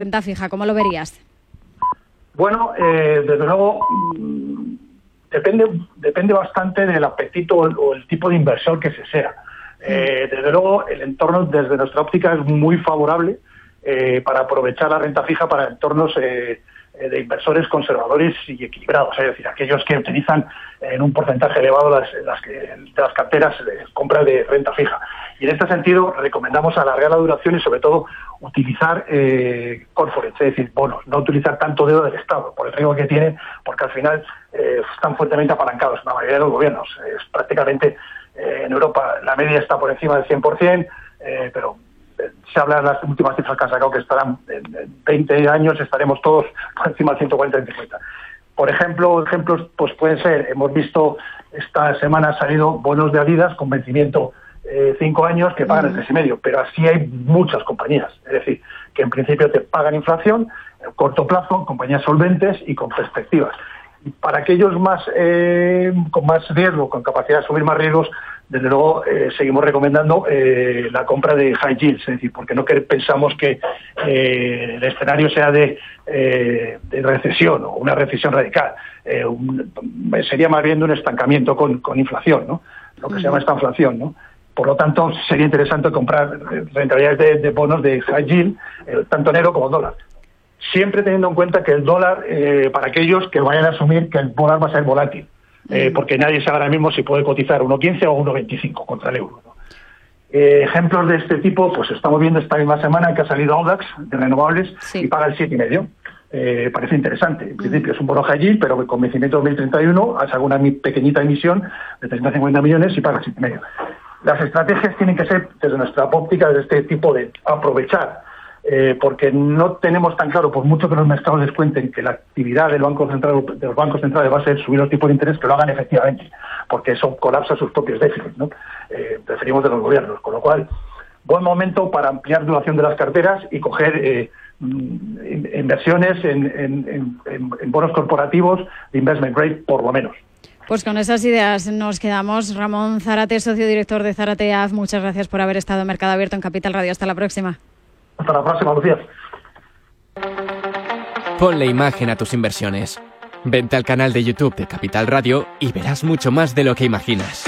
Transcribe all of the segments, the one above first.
renta fija, ¿cómo lo verías? Bueno, desde luego depende bastante del apetito o el tipo de inversor que se sea. Desde luego el entorno desde nuestra óptica es muy favorable para aprovechar la renta fija para entornos de inversores conservadores y equilibrados, es decir, aquellos que utilizan en un porcentaje elevado de las carteras de compra de renta fija. Y en este sentido recomendamos alargar la duración y sobre todo utilizar corporates, es decir, bonos, no utilizar tanto deuda del Estado por el riesgo que tiene, porque al final están fuertemente apalancados la mayoría de los gobiernos. Es prácticamente en Europa la media está por encima del 100%, pero se habla en las últimas cifras que han sacado que estarán en 20 años estaremos todos por encima del 140-150. Por ejemplo, ejemplos pues pueden ser, hemos visto esta semana han salido bonos de Adidas con vencimiento 5 años que pagan el 3,5, pero así hay muchas compañías, es decir, que en principio te pagan inflación a corto plazo, compañías solventes y con perspectivas. Y para aquellos más con más riesgo, con capacidad de asumir más riesgos, desde luego seguimos recomendando la compra de high yields, es decir, porque no pensamos que el escenario sea de recesión o una recesión radical. Sería más bien de un estancamiento con inflación, ¿no? Lo que se llama esta inflación, ¿no? Por lo tanto, sería interesante comprar rentabilidades de bonos de high yield, tanto en euro como en dólar. Siempre teniendo en cuenta que el dólar, para aquellos que vayan a asumir que el dólar va a ser volátil, porque nadie sabe ahora mismo si puede cotizar 1,15 o 1,25 contra el euro, ¿no? Ejemplos de este tipo, pues estamos viendo esta misma semana que ha salido Audax de renovables y paga el 7,5. Parece interesante. En principio es un bono high yield, pero con vencimiento 2031 hace alguna pequeñita emisión de 350 millones y paga el 7,5. Las estrategias tienen que ser, desde nuestra óptica, de este tipo de aprovechar, porque no tenemos tan claro, por mucho que los mercados les cuenten que la actividad de los bancos centrales va a ser subir los tipos de interés, que lo hagan efectivamente, porque eso colapsa sus propios déficits, ¿no? Preferimos de los gobiernos, con lo cual, buen momento para ampliar duración de las carteras y coger inversiones en bonos corporativos de investment grade, por lo menos. Pues con esas ideas nos quedamos. Ramón Zárate, socio director de Zárate AF, muchas gracias por haber estado en Mercado Abierto en Capital Radio. Hasta la próxima. Hasta la próxima, Lucía. Ponle imagen a tus inversiones. Vente al canal de YouTube de Capital Radio y verás mucho más de lo que imaginas.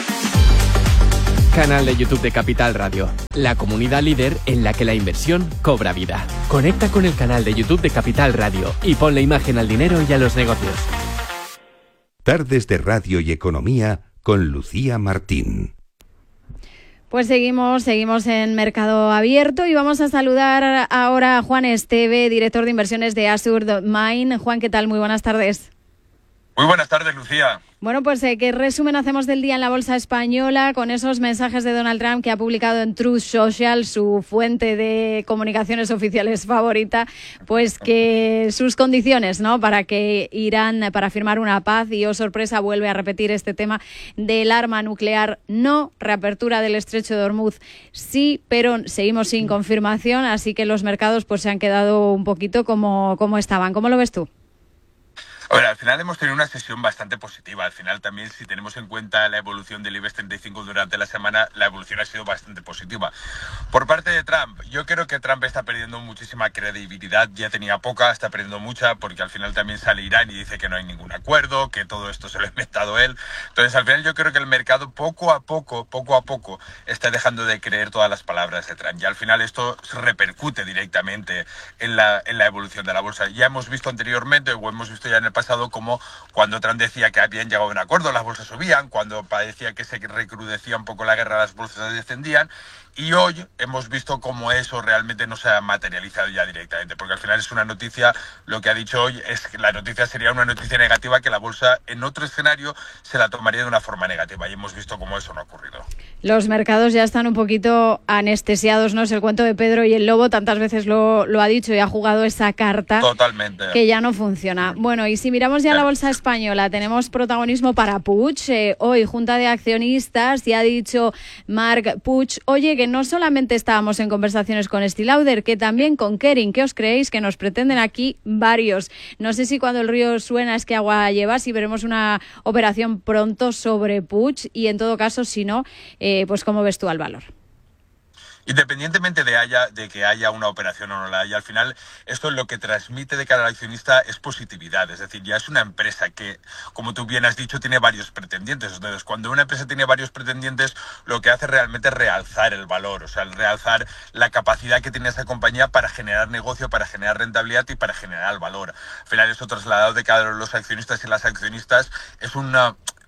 Canal de YouTube de Capital Radio, la comunidad líder en la que la inversión cobra vida. Conecta con el canal de YouTube de Capital Radio y ponle imagen al dinero y a los negocios. Tardes de Radio y Economía con Lucía Martín. Pues seguimos en Mercado Abierto y vamos a saludar ahora a Juan Esteve, director de inversiones de Assured Mine. Juan, ¿qué tal? Muy buenas tardes. Muy buenas tardes, Lucía. Bueno, pues ¿qué resumen hacemos del día en la bolsa española con esos mensajes de Donald Trump que ha publicado en Truth Social, su fuente de comunicaciones oficiales favorita, pues que sus condiciones, ¿no?, para que Irán, para firmar una paz, y sorpresa, vuelve a repetir este tema del arma nuclear, no, reapertura del estrecho de Hormuz, sí, pero seguimos sin confirmación, así que los mercados pues se han quedado un poquito como estaban. ¿Cómo lo ves tú? Bueno, al final hemos tenido una sesión bastante positiva. Al final también, si tenemos en cuenta la evolución del IBEX 35 durante la semana, la evolución ha sido bastante positiva. Por parte de Trump, yo creo que Trump está perdiendo muchísima credibilidad. Ya tenía poca, está perdiendo mucha, porque al final también sale Irán y dice que no hay ningún acuerdo, que todo esto se lo ha inventado él. Entonces, al final yo creo que el mercado poco a poco, está dejando de creer todas las palabras de Trump. Y al final esto se repercute directamente en la evolución de la bolsa. Ya hemos visto anteriormente, o hemos visto ya en el pasado, como cuando Trump decía que habían llegado a un acuerdo, las bolsas subían; cuando parecía que se recrudecía un poco la guerra, las bolsas descendían. Y hoy hemos visto cómo eso realmente no se ha materializado ya directamente, porque al final es una noticia, lo que ha dicho hoy es que la noticia sería una noticia negativa, que la bolsa en otro escenario se la tomaría de una forma negativa, y hemos visto cómo eso no ha ocurrido. Los mercados ya están un poquito anestesiados, ¿no? Es el cuento de Pedro y el lobo, tantas veces lo ha dicho y ha jugado esa carta. Totalmente. Que ya no funciona. Bueno, y si miramos ya la bolsa española, tenemos protagonismo para Puig. Hoy, Junta de Accionistas, y ha dicho Marc Puig, oye, que no solamente estábamos en conversaciones con Estée Lauder, que también con Kering. ¿Qué os creéis? Que nos pretenden aquí varios. No sé si cuando el río suena es que agua lleva, si veremos una operación pronto sobre Puig, y en todo caso, si no, pues ¿cómo ves tú al valor? Independientemente de que haya una operación o no la haya, al final esto lo que transmite de cara al accionista es positividad. Es decir, ya es una empresa que, como tú bien has dicho, tiene varios pretendientes. Entonces, cuando una empresa tiene varios pretendientes, lo que hace realmente es realzar el valor, o sea, realzar la capacidad que tiene esa compañía para generar negocio, para generar rentabilidad y para generar valor. Al final, eso trasladado de cara a los accionistas y las accionistas es un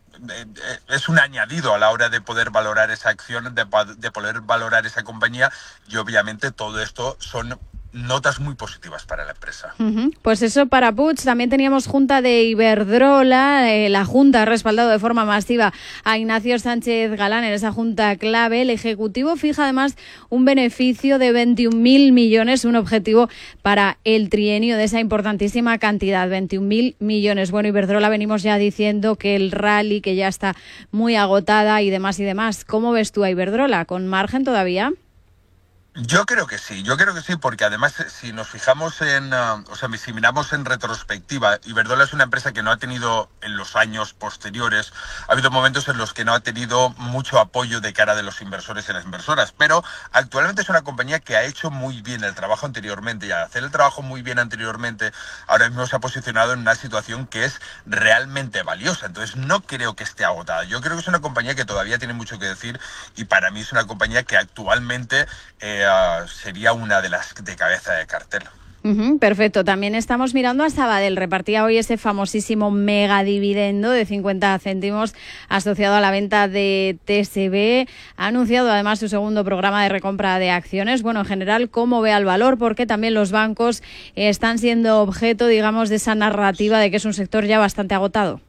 añadido a la hora de poder valorar esa acción, de poder valorar esa compañía, y obviamente todo esto son notas muy positivas para la empresa. Pues eso para Puig. También teníamos junta de Iberdrola. La junta ha respaldado de forma masiva a Ignacio Sánchez Galán en esa junta clave. El Ejecutivo fija además un beneficio de 21.000 millones, un objetivo para el trienio de esa importantísima cantidad, 21.000 millones. Bueno, Iberdrola venimos ya diciendo que el rally, que ya está muy agotada y demás y demás. ¿Cómo ves tú a Iberdrola? ¿Con margen todavía? Yo creo que sí, porque además si nos fijamos si miramos en retrospectiva, Iberdrola es una empresa que no ha tenido en los años posteriores, ha habido momentos en los que no ha tenido mucho apoyo de cara de los inversores y las inversoras, pero actualmente es una compañía que ha hecho muy bien el trabajo anteriormente, y al hacer el trabajo muy bien anteriormente, ahora mismo se ha posicionado en una situación que es realmente valiosa. Entonces no creo que esté agotada, yo creo que es una compañía que todavía tiene mucho que decir, y para mí es una compañía que actualmente sería una de las de cabeza de cartel. Perfecto. También estamos mirando a Sabadell. Repartía hoy ese famosísimo mega dividendo de 50 céntimos asociado a la venta de TSB. Ha anunciado además su segundo programa de recompra de acciones. Bueno, en general, ¿cómo ve al valor? Porque también los bancos están siendo objeto, digamos, de esa narrativa de que es un sector ya bastante agotado.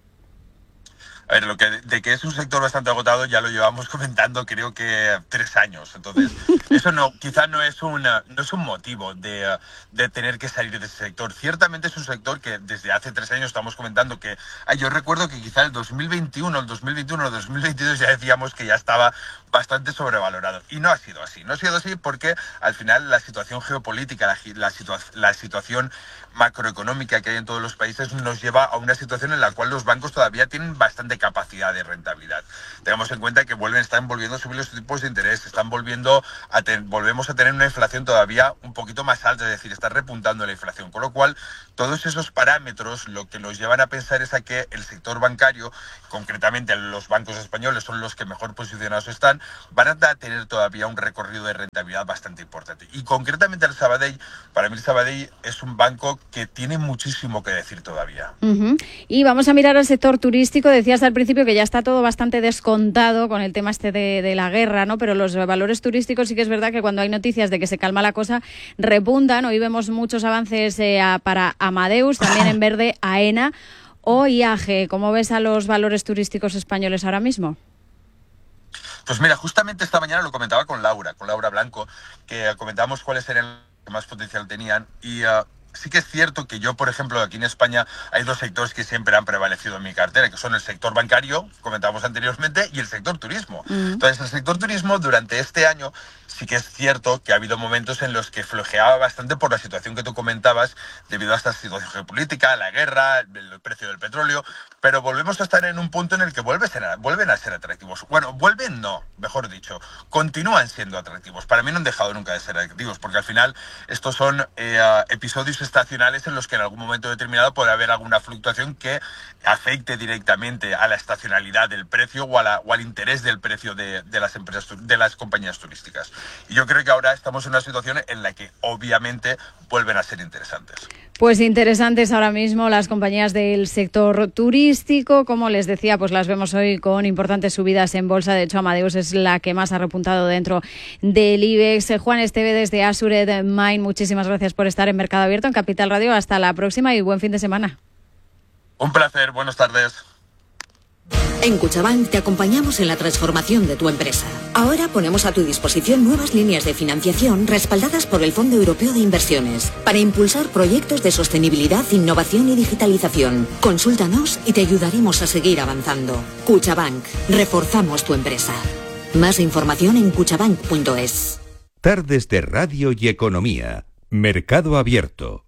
A ver, de que es un sector bastante agotado ya lo llevamos comentando creo que 3 años. Entonces, eso quizás no es un motivo de tener que salir de ese sector. Ciertamente es un sector que desde hace 3 años estamos comentando que... yo recuerdo que quizá el 2021, el 2022 ya decíamos que ya estaba bastante sobrevalorado. Y no ha sido así. No ha sido así porque al final la situación geopolítica, la situación macroeconómica que hay en todos los países nos lleva a una situación en la cual los bancos todavía tienen bastante capacidad de rentabilidad. Tengamos en cuenta que están volviendo a subir los tipos de interés, volvemos a tener una inflación todavía un poquito más alta, es decir, está repuntando la inflación, con lo cual todos esos parámetros lo que nos llevan a pensar es a que el sector bancario, concretamente los bancos españoles son los que mejor posicionados están, van a tener todavía un recorrido de rentabilidad bastante importante. Y concretamente el Sabadell, para mí el Sabadell es un banco que tiene muchísimo que decir todavía. Y vamos a mirar al sector turístico. Decías al principio que ya está todo bastante descontado con el tema de la guerra, ¿no? Pero los valores turísticos sí que es verdad que cuando hay noticias de que se calma la cosa, repuntan. Hoy vemos muchos avances para Amadeus, también en verde AENA o IAG. ¿Cómo ves a los valores turísticos españoles ahora mismo? Pues mira, justamente esta mañana lo comentaba con Laura Blanco, que comentábamos cuáles eran los que más potencial tenían, y sí que es cierto que yo, por ejemplo, aquí en España hay 2 sectores que siempre han prevalecido en mi cartera, que son el sector bancario, comentábamos anteriormente, y el sector turismo. Entonces, el sector turismo durante este año sí que es cierto que ha habido momentos en los que flojeaba bastante por la situación que tú comentabas, debido a esta situación geopolítica, la guerra, el precio del petróleo, pero volvemos a estar en un punto en el que vuelven a ser atractivos. Bueno, mejor dicho, continúan siendo atractivos. Para mí no han dejado nunca de ser atractivos, porque al final estos son episodios estacionales en los que en algún momento determinado puede haber alguna fluctuación que afecte directamente a la estacionalidad del precio o al interés del precio de las empresas, de las compañías turísticas. Y yo creo que ahora estamos en una situación en la que obviamente vuelven a ser interesantes. Pues interesantes ahora mismo las compañías del sector turístico. Como les decía, pues las vemos hoy con importantes subidas en bolsa. De hecho, Amadeus es la que más ha repuntado dentro del IBEX. Juan Esteve desde Assured Mind, muchísimas gracias por estar en Mercado Abierto en Capital Radio. Hasta la próxima y buen fin de semana. Un placer, buenas tardes. En Cuchabank te acompañamos en la transformación de tu empresa. Ahora ponemos a tu disposición nuevas líneas de financiación respaldadas por el Fondo Europeo de Inversiones para impulsar proyectos de sostenibilidad, innovación y digitalización. Consúltanos y te ayudaremos a seguir avanzando. Cuchabank, reforzamos tu empresa. Más información en cuchabank.es. Tardes de Radio y Economía. Mercado Abierto.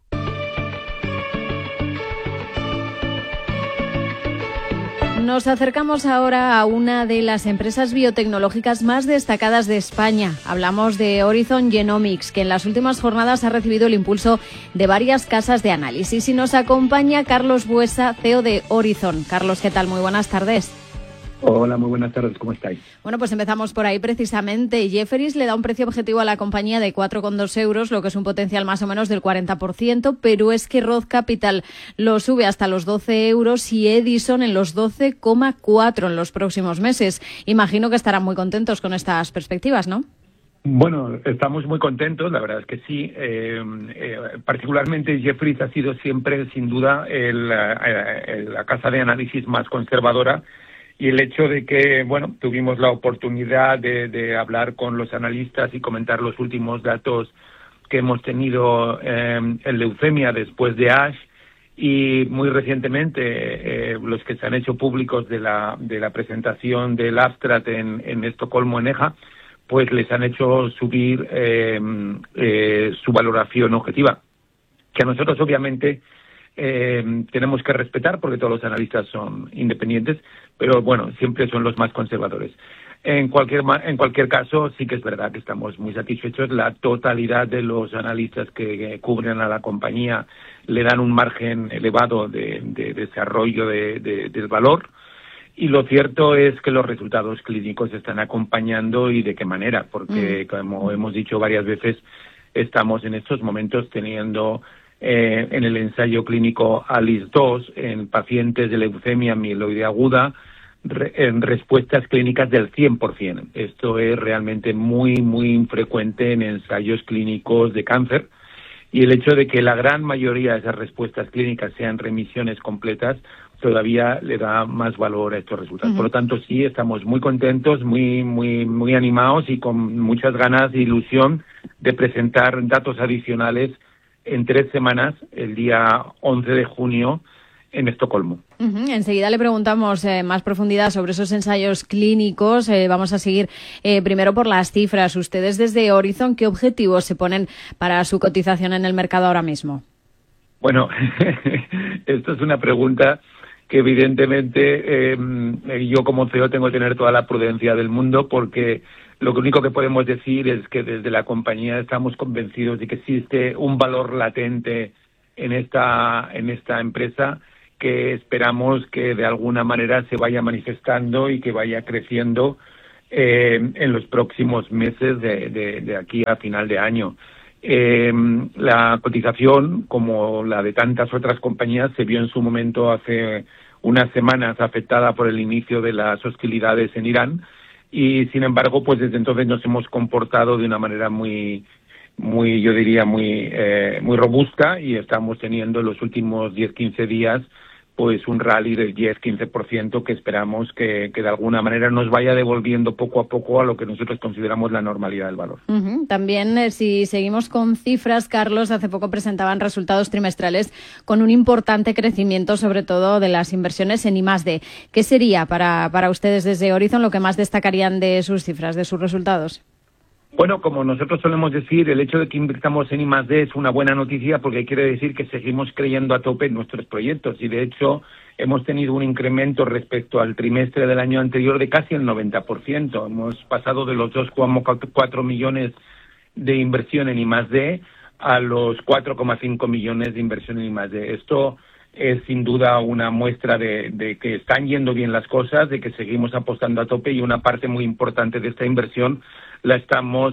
Nos acercamos ahora a una de las empresas biotecnológicas más destacadas de España. Hablamos de Horizon Genomics, que en las últimas jornadas ha recibido el impulso de varias casas de análisis. Y nos acompaña Carlos Buesa, CEO de Horizon. Carlos, ¿qué tal? Muy buenas tardes. Hola, muy buenas tardes, ¿cómo estáis? Bueno, pues empezamos por ahí precisamente. Jefferies le da un precio objetivo a la compañía de 4,2 euros, lo que es un potencial más o menos del 40%, pero es que Roth Capital lo sube hasta los 12 euros y Edison en los 12,4 en los próximos meses. Imagino que estarán muy contentos con estas perspectivas, ¿no? Bueno, estamos muy contentos, la verdad es que sí. Particularmente Jefferies ha sido siempre, sin duda, la casa de análisis más conservadora. Y el hecho de que, bueno, tuvimos la oportunidad de hablar con los analistas y comentar los últimos datos que hemos tenido en leucemia después de ASH y muy recientemente los que se han hecho públicos de la presentación del abstract en Estocolmo, en EHA, pues les han hecho subir su valoración objetiva, que a nosotros obviamente tenemos que respetar porque todos los analistas son independientes, pero bueno, siempre son los más conservadores. En cualquier caso, sí que es verdad que estamos muy satisfechos. La totalidad de los analistas que cubren a la compañía le dan un margen elevado de desarrollo del valor. Y lo cierto es que los resultados clínicos están acompañando, y de qué manera, porque como hemos dicho varias veces, estamos en estos momentos teniendo en el ensayo clínico ALICE-2 en pacientes de leucemia mieloide aguda en respuestas clínicas del 100%. Esto es realmente muy, muy infrecuente en ensayos clínicos de cáncer, y el hecho de que la gran mayoría de esas respuestas clínicas sean remisiones completas todavía le da más valor a estos resultados. Por lo tanto, sí, estamos muy contentos, muy, muy, muy animados y con muchas ganas e ilusión de presentar datos adicionales en 3 semanas, el día 11 de junio, en Estocolmo. Enseguida le preguntamos más profundidad sobre esos ensayos clínicos. Vamos a seguir primero por las cifras. Ustedes desde Horizon, ¿qué objetivos se ponen para su cotización en el mercado ahora mismo? Bueno, esto es una pregunta que evidentemente yo como CEO tengo que tener toda la prudencia del mundo, porque lo único que podemos decir es que desde la compañía estamos convencidos de que existe un valor latente en esta empresa, que esperamos que de alguna manera se vaya manifestando y que vaya creciendo en los próximos meses de aquí a final de año. La cotización, como la de tantas otras compañías, se vio en su momento hace unas semanas afectada por el inicio de las hostilidades en Irán, y sin embargo, pues desde entonces nos hemos comportado de una manera muy, yo diría, muy robusta, y estamos teniendo en los últimos 10-15 días pues un rally del 10-15% que esperamos que de alguna manera nos vaya devolviendo poco a poco a lo que nosotros consideramos la normalidad del valor. También, si seguimos con cifras, Carlos, hace poco presentaban resultados trimestrales con un importante crecimiento, sobre todo de las inversiones en I+D. ¿Qué sería para ustedes desde Horizon lo que más destacarían de sus cifras, de sus resultados? Bueno, como nosotros solemos decir, el hecho de que invirtamos en I+D es una buena noticia, porque quiere decir que seguimos creyendo a tope en nuestros proyectos, y de hecho hemos tenido un incremento respecto al trimestre del año anterior de casi el 90%. Hemos pasado de los 2,4 millones de inversión en I+D a los 4,5 millones de inversión en I+D. Esto es sin duda una muestra de que están yendo bien las cosas, de que seguimos apostando a tope, y una parte muy importante de esta inversión la estamos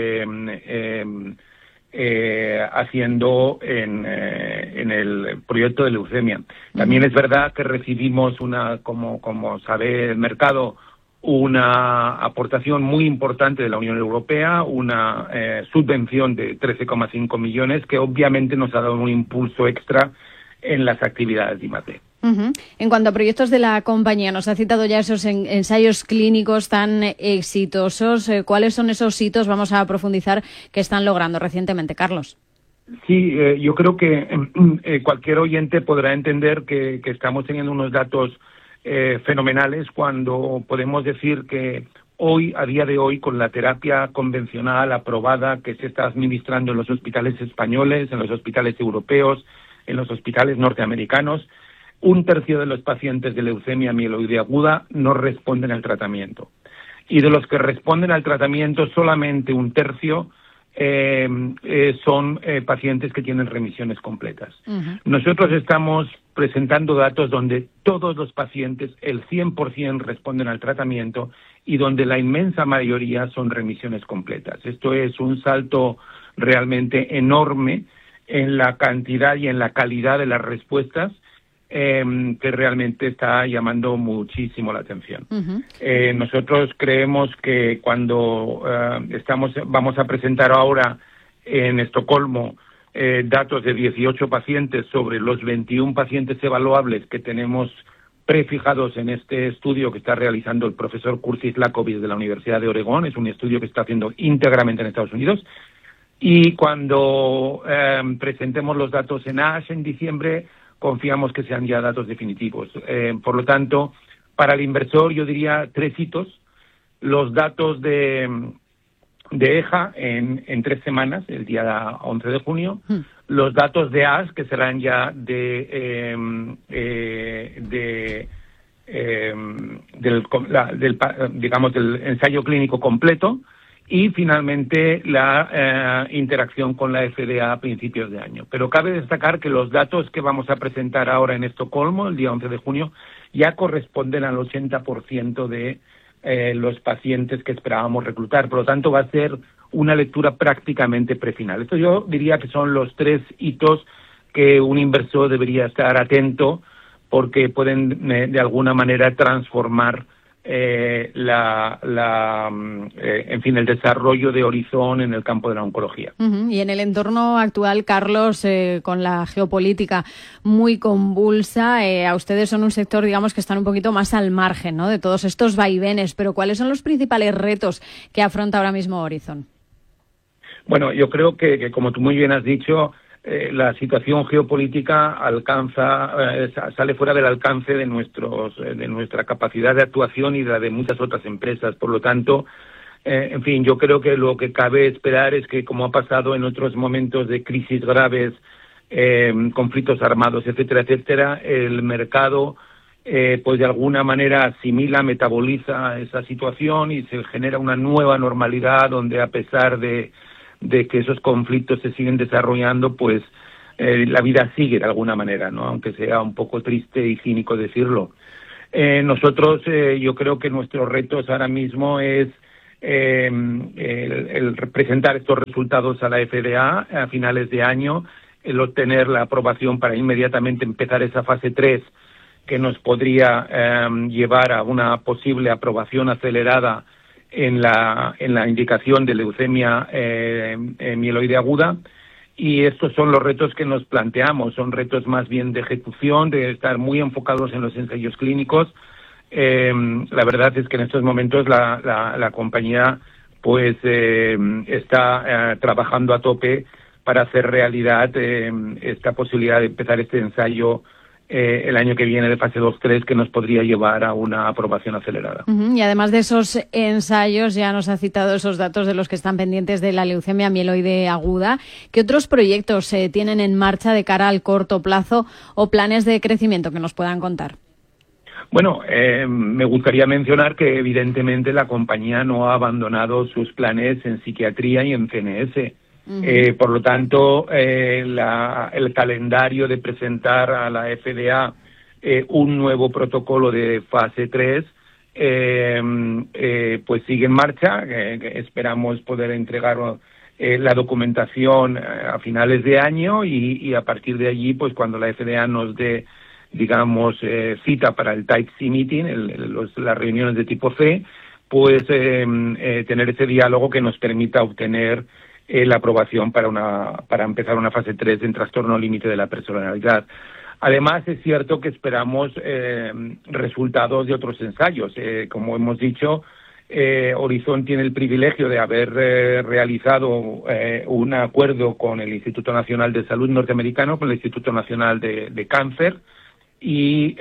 haciendo en el proyecto de leucemia. También es verdad que recibimos como sabe el mercado, una aportación muy importante de la Unión Europea, una subvención de 13,5 millones que obviamente nos ha dado un impulso extra en las actividades de I+D. En cuanto a proyectos de la compañía, nos ha citado ya esos ensayos clínicos tan exitosos. ¿Cuáles son esos hitos, vamos a profundizar, que están logrando recientemente, Carlos? Sí, yo creo que cualquier oyente podrá entender que estamos teniendo unos datos fenomenales cuando podemos decir que hoy, a día de hoy, con la terapia convencional aprobada que se está administrando en los hospitales españoles, en los hospitales europeos, en los hospitales norteamericanos, un tercio de los pacientes de leucemia mieloide aguda no responden al tratamiento. Y de los que responden al tratamiento, solamente un tercio son pacientes que tienen remisiones completas. Nosotros estamos presentando datos donde todos los pacientes, el 100%, responden al tratamiento y donde la inmensa mayoría son remisiones completas. Esto es un salto realmente enorme en la cantidad y en la calidad de las respuestas, que realmente está llamando muchísimo la atención. Nosotros creemos que cuando vamos a presentar ahora en Estocolmo datos de 18 pacientes sobre los 21 pacientes evaluables que tenemos prefijados en este estudio que está realizando el profesor Curtis Lakovic de la Universidad de Oregón. Es un estudio que está haciendo íntegramente en Estados Unidos. Y cuando presentemos los datos en ASH en diciembre, confiamos que sean ya datos definitivos. Por lo tanto, para el inversor yo diría 3 hitos. Los datos de EJA en 3 semanas, el día 11 de junio. Los datos de ASH, que serán ya del ensayo clínico completo. Y finalmente la interacción con la FDA a principios de año. Pero cabe destacar que los datos que vamos a presentar ahora en Estocolmo, el día 11 de junio, ya corresponden al 80% de los pacientes que esperábamos reclutar. Por lo tanto, va a ser una lectura prácticamente prefinal. Esto yo diría que son los 3 hitos que un inversor debería estar atento, porque pueden de alguna manera transformar el desarrollo de Horizon en el campo de la oncología. Y en el entorno actual, Carlos, con la geopolítica muy convulsa, a ustedes son un sector, digamos, que están un poquito más al margen, ¿no?, de todos estos vaivenes, pero ¿cuáles son los principales retos que afronta ahora mismo Horizon? Bueno, yo creo que como tú muy bien has dicho, la situación geopolítica sale fuera del alcance de nuestra capacidad de actuación y de la de muchas otras empresas. Por lo tanto, yo creo que lo que cabe esperar es que, como ha pasado en otros momentos de crisis graves, conflictos armados, etcétera, el mercado pues de alguna manera asimila, metaboliza esa situación y se genera una nueva normalidad donde, a pesar de que esos conflictos se siguen desarrollando, pues la vida sigue de alguna manera, ¿no?, aunque sea un poco triste y cínico decirlo. Nosotros, yo creo que nuestros retos ahora mismo es el presentar estos resultados a la FDA a finales de año, el obtener la aprobación para inmediatamente empezar esa fase 3 que nos podría llevar a una posible aprobación acelerada en la indicación de leucemia mieloide aguda. Y estos son los retos que nos planteamos. Son retos más bien de ejecución, de estar muy enfocados en los ensayos clínicos. La verdad es que en estos momentos la compañía pues está trabajando a tope para hacer realidad esta posibilidad de empezar este ensayo el año que viene de fase 2-3, que nos podría llevar a una aprobación acelerada. Y además de esos ensayos, ya nos ha citado esos datos de los que están pendientes de la leucemia mieloide aguda. ¿Qué otros proyectos se tienen en marcha de cara al corto plazo o planes de crecimiento que nos puedan contar? Bueno, me gustaría mencionar que evidentemente la compañía no ha abandonado sus planes en psiquiatría y en CNS. Por lo tanto, el calendario de presentar a la FDA un nuevo protocolo de fase 3 pues sigue en marcha. Esperamos poder entregar la documentación a finales de año y a partir de allí, pues cuando la FDA nos dé, digamos, cita para el Type C Meeting, las reuniones de tipo C, pues tener ese diálogo que nos permita obtener la aprobación para empezar una fase 3 en trastorno límite de la personalidad. Además, es cierto que esperamos resultados de otros ensayos. Como hemos dicho, Horizon tiene el privilegio de haber realizado un acuerdo con el Instituto Nacional de Salud norteamericano, con el Instituto Nacional de Cáncer, y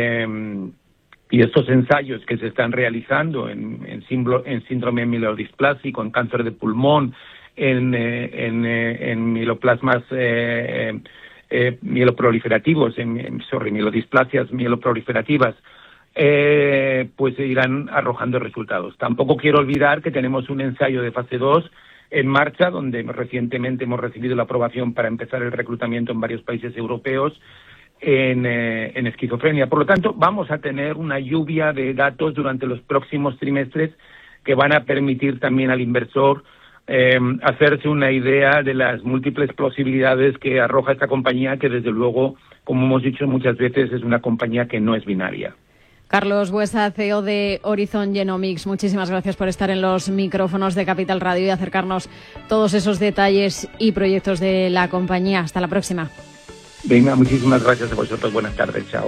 estos ensayos que se están realizando en síndrome mielodisplásico, en cáncer de pulmón, en mieloplasmas mieloproliferativos, mielodisplasias mieloproliferativas, pues irán arrojando resultados. Tampoco quiero olvidar que tenemos un ensayo de fase 2 en marcha, donde recientemente hemos recibido la aprobación para empezar el reclutamiento en varios países europeos en esquizofrenia. Por lo tanto, vamos a tener una lluvia de datos durante los próximos trimestres que van a permitir también al inversor hacerse una idea de las múltiples posibilidades que arroja esta compañía, que desde luego, como hemos dicho muchas veces, es una compañía que no es binaria. Carlos Buesa, CEO de Horizon Genomics, muchísimas gracias por estar en los micrófonos de Capital Radio y acercarnos todos esos detalles y proyectos de la compañía. Hasta la próxima. Venga, muchísimas gracias a vosotros. Buenas tardes. Chao.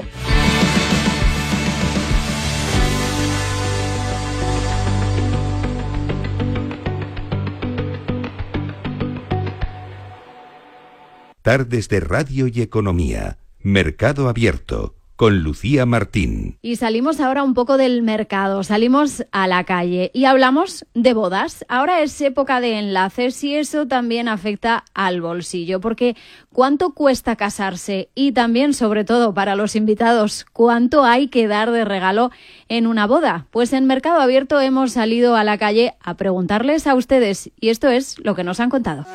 Tardes de Radio y Economía. Mercado Abierto. Con Lucía Martín. Y salimos ahora un poco del mercado, salimos a la calle y hablamos de bodas. Ahora es época de enlaces y eso también afecta al bolsillo, porque ¿cuánto cuesta casarse? Y también, sobre todo, para los invitados, ¿cuánto hay que dar de regalo en una boda? Pues en Mercado Abierto hemos salido a la calle a preguntarles a ustedes y esto es lo que nos han contado.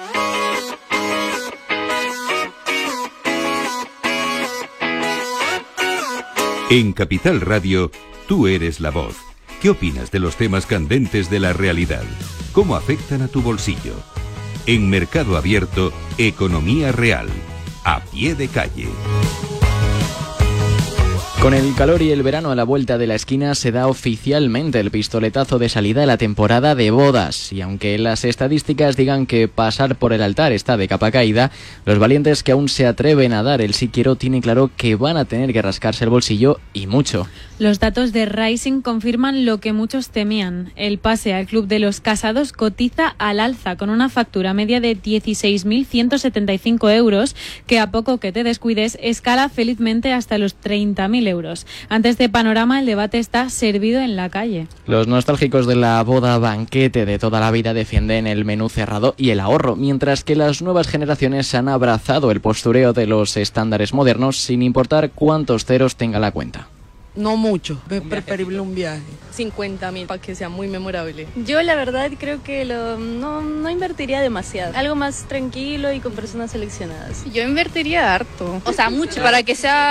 En Capital Radio, tú eres la voz. ¿Qué opinas de los temas candentes de la realidad? ¿Cómo afectan a tu bolsillo? En Mercado Abierto, Economía Real. A pie de calle. Con el calor y el verano a la vuelta de la esquina se da oficialmente el pistoletazo de salida a la temporada de bodas. Y aunque las estadísticas digan que pasar por el altar está de capa caída, los valientes que aún se atreven a dar el sí quiero tienen claro que van a tener que rascarse el bolsillo y mucho. Los datos de Rising confirman lo que muchos temían. El pase al Club de los Casados cotiza al alza con una factura media de 16.175 euros que a poco que te descuides escala felizmente hasta los 30.000 euros. Ante este panorama el debate está servido en la calle. Los nostálgicos de la boda banquete de toda la vida defienden el menú cerrado y el ahorro, mientras que las nuevas generaciones han abrazado el postureo de los estándares modernos sin importar cuántos ceros tenga la cuenta. No mucho, es preferible un viaje. 50.000 para que sea muy memorable. Yo la verdad creo que no invertiría demasiado. Algo más tranquilo y con personas seleccionadas. Yo invertiría harto. O sea, mucho. Para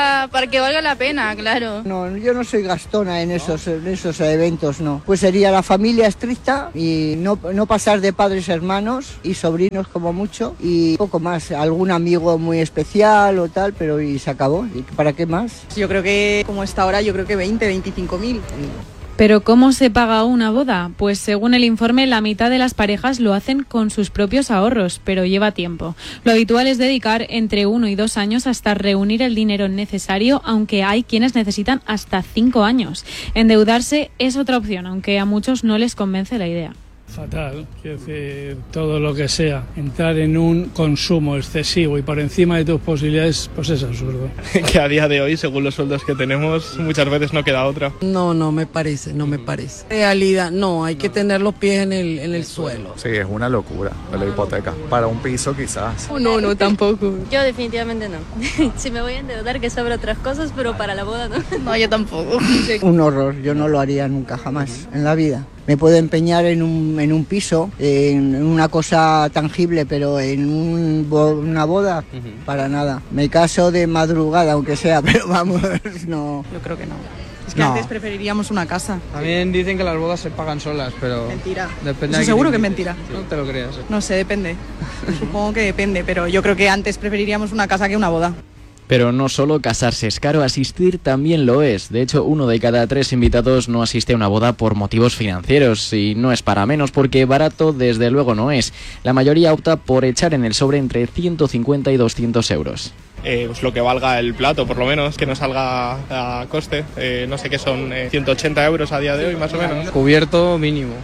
que valga la pena, claro. No, yo no soy gastona en esos eventos, no. Pues sería la familia estricta y no pasar de padres, hermanos y sobrinos como mucho y poco más. Algún amigo muy especial o tal, pero y se acabó. ¿Y para qué más? Yo creo que como está ahora, yo creo que 25.000. ¿Pero cómo se paga una boda? Pues según el informe, la mitad de las parejas lo hacen con sus propios ahorros, pero lleva tiempo. Lo habitual es dedicar entre 1 y 2 años hasta reunir el dinero necesario, aunque hay quienes necesitan hasta 5 años. Endeudarse es otra opción, aunque a muchos no les convence la idea. Fatal, quiero decir, todo lo que sea, entrar en un consumo excesivo y por encima de tus posibilidades, pues es absurdo. Que a día de hoy, según los sueldos que tenemos, muchas veces no queda otra. No me parece. Realidad, no, hay que tener los pies en el suelo. Sí, es una locura la hipoteca. Para un piso quizás. No, tampoco. Yo definitivamente no. Si me voy a endeudar, que sobre otras cosas, pero para la boda no. No, yo tampoco. Un horror, yo no lo haría nunca, jamás, en la vida. Me puedo empeñar en un piso, en una cosa tangible, pero en una boda, para nada. Me caso de madrugada, aunque sea, pero vamos, no. Yo creo que no. Es que antes preferiríamos una casa. También dicen que las bodas se pagan solas, pero... Mentira. Depende. Eso seguro que es mentira. No te lo creas. No sé, depende. Supongo que depende, pero yo creo que antes preferiríamos una casa que una boda. Pero no solo casarse es caro, asistir también lo es. De hecho, 1 de cada 3 invitados no asiste a una boda por motivos financieros. Y no es para menos, porque barato desde luego no es. La mayoría opta por echar en el sobre entre 150 y 200 euros. Pues lo que valga el plato, por lo menos, que no salga a coste. No sé qué son 180 euros a día de hoy, más o menos. Cubierto mínimo.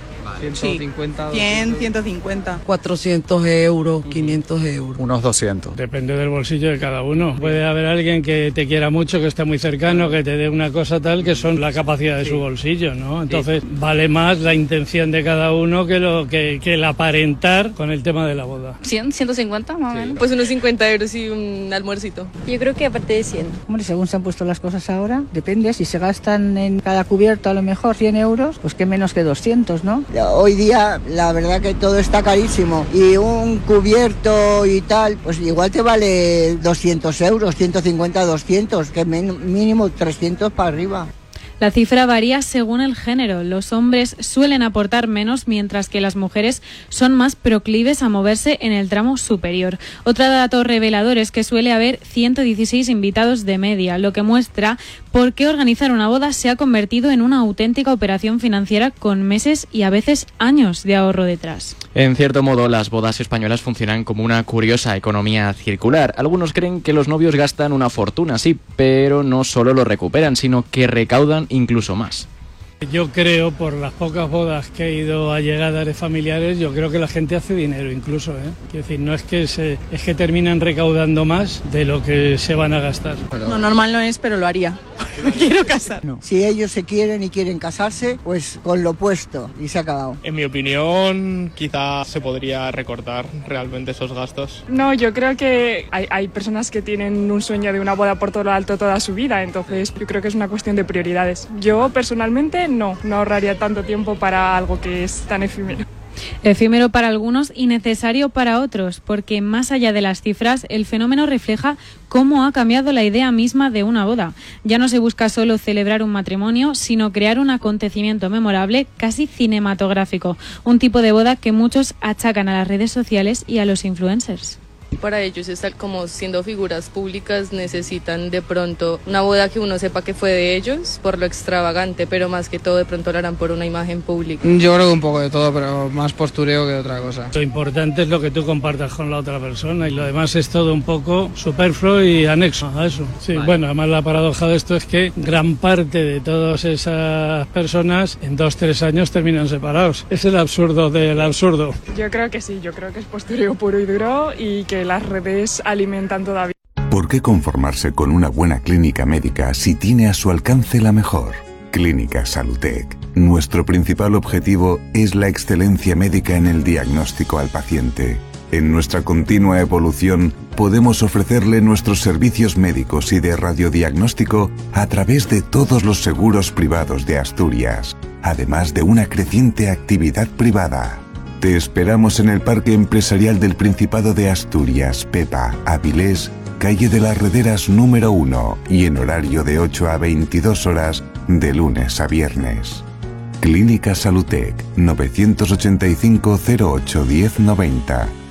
150. 100, 150. 400 euros, 500 euros. Unos 200. Depende del bolsillo de cada uno. Puede haber alguien que te quiera mucho, que esté muy cercano, que te dé una cosa tal, que son la capacidad de su bolsillo, ¿no? Entonces vale más la intención de cada uno que el aparentar con el tema de la boda. 100, 150 más o menos. Pues unos 50 euros y un almuercito. Yo creo que aparte de 100. Hombre, según se han puesto las cosas ahora, depende, si se gastan en cada cubierto a lo mejor 100 euros, pues qué menos que 200, ¿no? Hoy día la verdad que todo está carísimo y un cubierto y tal, pues igual te vale 200 euros, 150, 200, que mínimo 300 para arriba. La cifra varía según el género. Los hombres suelen aportar menos, mientras que las mujeres son más proclives a moverse en el tramo superior. Otro dato revelador es que suele haber 116 invitados de media, lo que muestra por qué organizar una boda se ha convertido en una auténtica operación financiera con meses y a veces años de ahorro detrás. En cierto modo, las bodas españolas funcionan como una curiosa economía circular. Algunos creen que los novios gastan una fortuna, sí, pero no solo lo recuperan, sino que recaudan incluso más. Yo creo, por las pocas bodas que he ido a llegadas de familiares, yo creo que la gente hace dinero incluso, ¿eh? Quiero decir, no es que terminan recaudando más de lo que se van a gastar. No, normal no es, pero lo haría. Me quiero casar. No. Si ellos se quieren y quieren casarse, pues con lo puesto y se ha acabado. En mi opinión, quizá se podría recortar realmente esos gastos. No, yo creo que hay personas que tienen un sueño de una boda por todo lo alto toda su vida, entonces yo creo que es una cuestión de prioridades. Yo personalmente no ahorraría tanto tiempo para algo que es tan efímero. Efímero para algunos y necesario para otros, porque más allá de las cifras, el fenómeno refleja cómo ha cambiado la idea misma de una boda. Ya no se busca solo celebrar un matrimonio, sino crear un acontecimiento memorable, casi cinematográfico, un tipo de boda que muchos achacan a las redes sociales y a los influencers. Para ellos, estar como siendo figuras públicas, necesitan de pronto una boda que uno sepa que fue de ellos por lo extravagante, pero más que todo de pronto lo harán por una imagen pública. Yo creo que un poco de todo, pero más postureo que otra cosa. Lo importante es lo que tú compartas con la otra persona y lo demás es todo un poco superfluo y anexo a eso. Sí, vale. Bueno, además la paradoja de esto es que gran parte de todas esas personas en 2-3 años terminan separados. Es el absurdo del absurdo. Yo creo que sí, yo creo que es postureo puro y duro y que las redes alimentan todavía. ¿Por qué conformarse con una buena clínica médica si tiene a su alcance la mejor? Clínica Salutec. Nuestro principal objetivo es la excelencia médica en el diagnóstico al paciente. En nuestra continua evolución podemos ofrecerle nuestros servicios médicos y de radiodiagnóstico a través de todos los seguros privados de Asturias, además de una creciente actividad privada. Te esperamos en el Parque Empresarial del Principado de Asturias, Pepa, Avilés, calle de las Rederas número 1 y en horario de 8 a 22 horas de lunes a viernes. Clínica Salutec, 985 08 10 90.